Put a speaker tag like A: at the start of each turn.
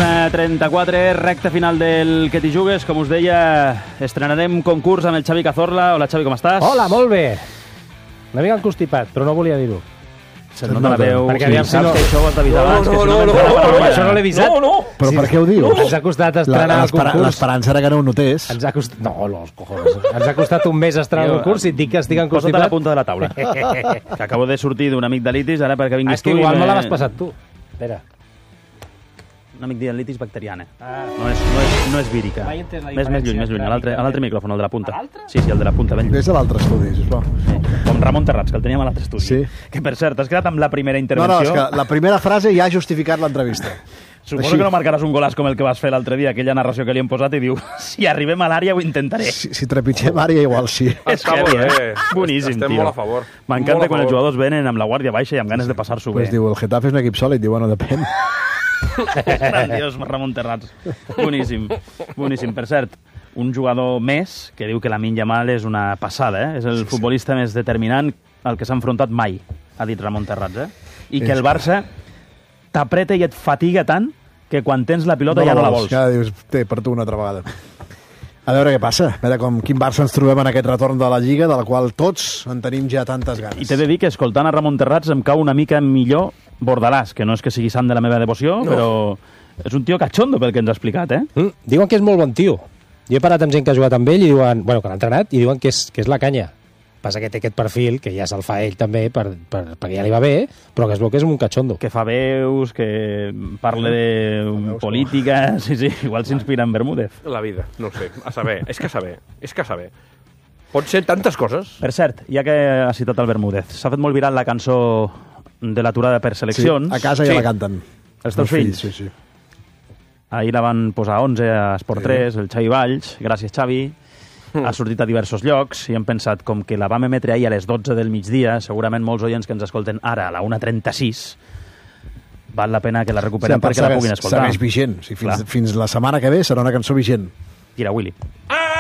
A: 21:34, recta final del Que t'hi jugues. Com us deia, estrenarem concurs amb el Xavi Cazorla. Hola, Xavi, com estàs?
B: Hola, molt bé. Una mica encostipat, però no volia dir-ho.
A: Se't nota la veu.
B: Perquè aviam si no...
A: que això ho has d'avisar abans.
B: Això no l'he avisat.
C: Però per què ho dius?
B: Ens ha costat estrenar el concurs.
C: L'esperança era que no ho notés.
B: Ens ha costat... No, els cojones. Ens ha costat un mes estrenar el concurs i et dic que estic
A: Posa't a la
B: encostipat.
A: punta de la taula. Que acabo de sortir d'un amic de litis, ara perquè vinguis
B: És que
A: tu...
B: igual me l'has passat tu. Espera.
A: Un amic de litis bacteriana. No és vírica.
B: Mai he entès la
A: Més lluny,
B: diferència
A: més lluny. A l'altre micròfon, el de la punta.
B: A l'altre?
A: Sí, el de la punta, ben lluny.
C: Des de l'altre estudi, sisplau.
A: Com Ramon Terrats, que el teníem a l'altre estudi.
C: Sí.
A: Que, per cert, has quedat amb la primera
C: No,
A: intervenció.
C: és que la primera frase ja ha justificat l'entrevista.
A: Suposo
C: Així.
A: que no marcaràs un golaç com el que vas fer l'altre dia, aquella narració que li hem posat i diu si arribem a l'àrea ho intentaré.
C: Si trepitgem àrea, igual sí.
D: Està molt bé.
A: Boníssim,
D: Estem
A: tio.
D: molt a favor.
A: M'encanta
D: Molt a
A: quan els
D: favor.
A: jugadors venen amb la guàrdia baixa i amb ganes de passar-s'ho
C: Pues
A: bé.
C: diu, el Getafe és un equip sòlid. Diu, bueno, depèn.
A: Grandiós, Ramon Terrats. Boníssim, boníssim. Per cert, un jugador més que diu que Lamine Yamal és una passada, És el futbolista més determinant al que s'ha enfrontat mai, ha dit Ramon Terrats, I que el Barça t'apreta i et fatiga tant que quan tens la pilota ja no la vols.
C: Ja dius, té per tu una altra vegada. A veure què passa. A veure quin Barça ens trobem en aquest retorn de la Lliga, de la qual tots en tenim ja tantes ganes.
A: I t'he de dir que escoltant a Ramon Terrats em cau una mica millor Bordalàs, que no és que sigui sant de la meva devoció, però és un tio catxondo pel que ens ha explicat,
B: Diuen que és molt bon tio. Jo he parat amb gent que ha jugat amb ell i diuen, bueno, que l'ha entrenat, i diuen que és la canya. Passa que té aquest perfil, que ja se'l fa ell també, perquè ja li va bé, però que es veu que és un catxondo.
A: Que fa veus, que parla de política... Sí, igual s'inspira en Bermúdez.
D: La vida, no ho sé. A saber. És que saber. Pot ser tantes coses.
A: Per cert, ja que ha citat el Bermúdez, s'ha fet molt viral la cançó de l'aturada per seleccions.
C: Sí, a casa ja la canten.
A: Els teus fills?
C: Sí.
A: Ahir la van posar 11 a Esport 3, el Xavi Valls. Gràcies, Xavi. Ha sortit a diversos llocs i hem pensat, com que la vam emetre ahir a les 12 del migdia, segurament molts oients que ens escolten ara a la 1:36, val la pena que la recuperem perquè la puguin escoltar.
C: Segueix vigent. Fins la setmana que ve serà una cançó vigent.
A: Tira, Willy.